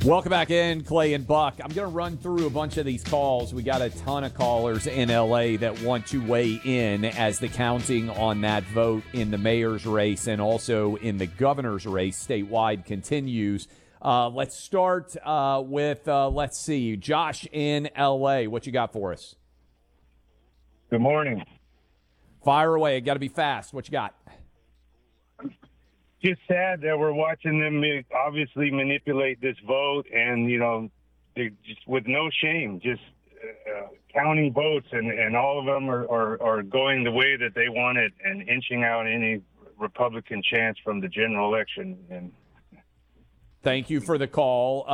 Welcome back in, Clay and Buck. I'm going to run through a bunch of these calls. We got a ton of callers in L.A. that want to weigh in as the counting on that vote in the mayor's race and also in the governor's race statewide continues. Let's start with, let's see, Josh in L.A. What you got for us? Good morning. Fire away. Got to be fast. What you got? Just sad that we're watching them obviously manipulate this vote, and they're just with no shame, just counting votes, and all of them are going the way that they want it and inching out any Republican chance from the general election. And thank you for the call.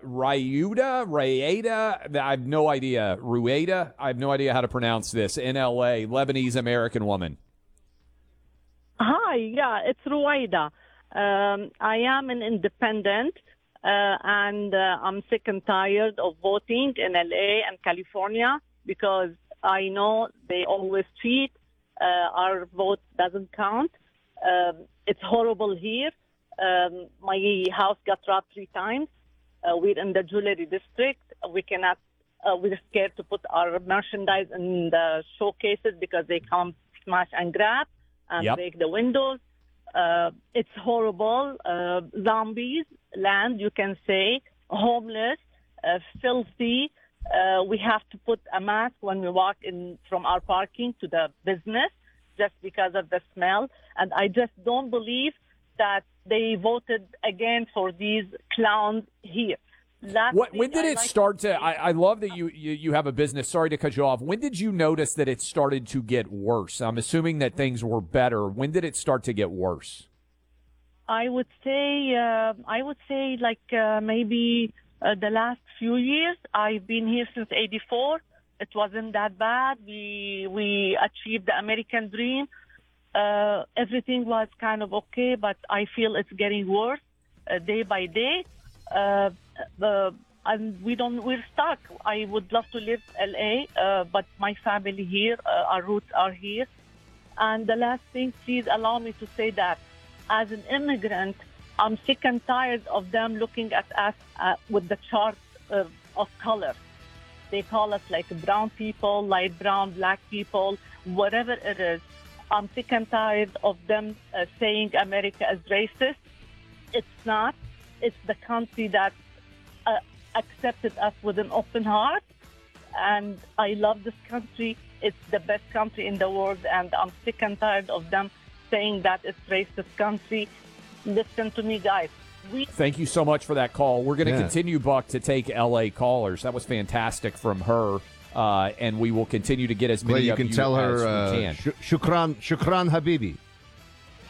Rayeda, I have no idea. Rueda, I have no idea how to pronounce this. In L.A., Lebanese American woman. Hi, yeah, it's Ruwaida. I am an independent, and I'm sick and tired of voting in LA and California because I know they always cheat. Our vote doesn't count. It's horrible here. My house got robbed 3 times. We're in the jewelry district. We cannot. We're scared to put our merchandise in the showcases because they come smash and grab and break the windows. It's horrible. Zombies land, you can say, homeless, filthy. We have to put a mask when we walk in from our parking to the business just because of the smell. And I just don't believe that they voted again for these clowns here. When did it start to? I love that you have a business. Sorry to cut you off. When did you notice that it started to get worse? I'm assuming that things were better. When did it start to get worse? I would say like maybe the last few years. I've been here since '84. It wasn't that bad. We achieved the American dream. Everything was kind of okay, but I feel it's getting worse day by day. And we're stuck. I would love to live LA, but my family here, our roots are here. And the last thing, please allow me to say that as an immigrant, I'm sick and tired of them looking at us with the chart of color. They call us like brown people, light brown, black people, whatever it is. I'm sick and tired of them saying America is racist. It's not. It's the country that accepted us with an open heart, and I love this country. It's the best country in the world, and I'm sick and tired of them saying that it's racist country. Listen to me, guys. Thank you so much for that call. We're going to continue, Buck, to take L.A. callers. That was fantastic from her, and we will continue to get as many you of can you tell as her, we can. Shukran Habibi.